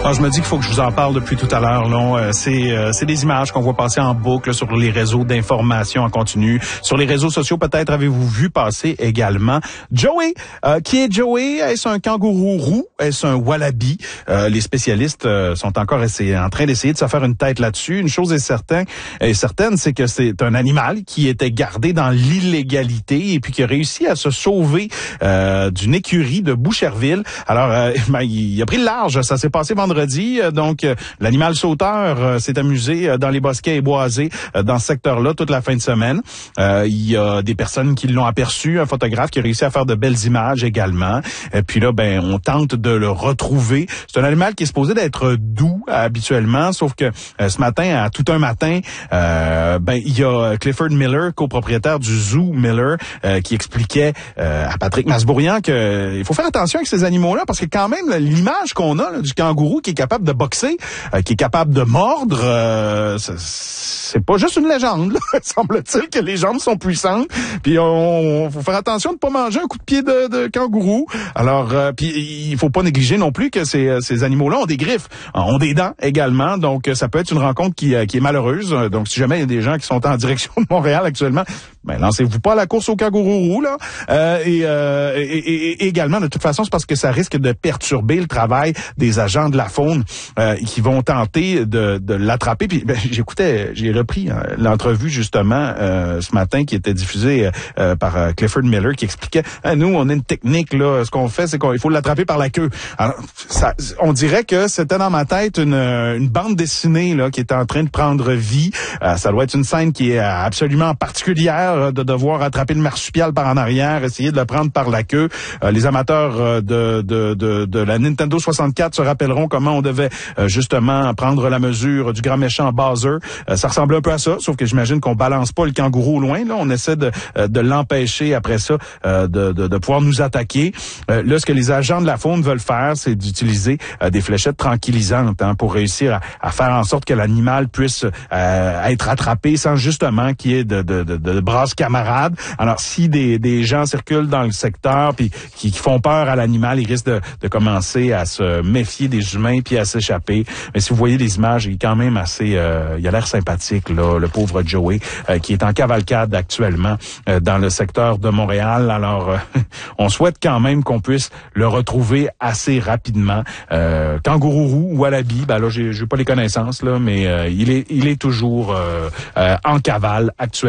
Je me dis qu'il faut que je vous en parle depuis tout à l'heure. C'est des images qu'on voit passer en boucle sur les réseaux d'information en continu. Sur les réseaux sociaux, peut-être avez-vous vu passer également Joey. Qui est Joey? Est-ce un kangourou roux? Est-ce un wallaby? Les spécialistes sont encore en train d'essayer de se faire une tête là-dessus. Une chose est certaine, c'est que c'est un animal qui était gardé dans l'illégalité et puis qui a réussi à se sauver d'une écurie de Boucherville. Alors, il a pris le large. Ça s'est passé vendredi. Donc, l'animal sauteur s'est amusé dans les bosquets et boisés dans ce secteur-là toute la fin de semaine. Il y a des personnes qui l'ont aperçu, un photographe qui a réussi à faire de belles images également. Et puis là, on tente de le retrouver. C'est un animal qui est supposé d'être doux habituellement, sauf que ce matin, à tout un matin, il y a Clifford Miller, copropriétaire du Zoo Miller, qui expliquait à Patrick Masbourian que il faut faire attention avec ces animaux-là parce que quand même l'image qu'on a là, du kangourou qui est capable de boxer, qui est capable de mordre, c'est pas juste une légende. Là. Semble-t-il que les jambes sont puissantes. Puis on faut faire attention de pas manger un coup de pied de kangourou. Alors puis il faut pas négliger non plus que ces animaux-là ont des griffes, ont des dents également. Donc ça peut être une rencontre qui est malheureuse. Donc si jamais il y a des gens qui sont en direction de Montréal actuellement, lancez-vous pas à la course au kangourou roux là. Et également de toute façon c'est parce que ça risque de perturber le travail des agents de la faune qui vont tenter de l'attraper. Puis j'ai repris l'entrevue justement ce matin qui était diffusée par Clifford Miller qui expliquait nous on a une technique là, ce qu'on fait c'est qu'il faut l'attraper par la queue. Alors on dirait que c'était dans ma tête une bande dessinée là qui était en train de prendre vie. Ça doit être une scène qui est absolument particulière de devoir attraper le marsupial par en arrière, essayer de le prendre par la queue. Les amateurs de la Nintendo 64 se rappelleront comment on devait justement prendre la mesure du grand méchant Bowser. Ça ressemble un peu à ça, sauf que j'imagine qu'on balance pas le kangourou loin. Là, on essaie de l'empêcher après ça de pouvoir nous attaquer. Là, ce que les agents de la faune veulent faire, c'est d'utiliser des fléchettes tranquillisantes pour réussir à faire en sorte que l'animal puisse être attrapé sans justement qu'il y ait de brasses camarades. Alors, si des gens circulent dans le secteur puis qui font peur à l'animal, ils risquent de commencer à se méfier des humains puis à s'échapper. Mais si vous voyez les images, il est quand même assez... il a l'air sympathique, là, le pauvre Joey, qui est en cavalcade actuellement dans le secteur de Montréal. Alors, on souhaite quand même qu'on puisse le retrouver assez rapidement. Kangourou roux, wallaby, là, j'ai pas les connaissances, là, mais il est toujours en cavale actuellement.